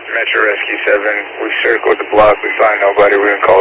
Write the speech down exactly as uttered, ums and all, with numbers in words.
Metro Rescue seven. We circled the block. We find nobody. We're going to call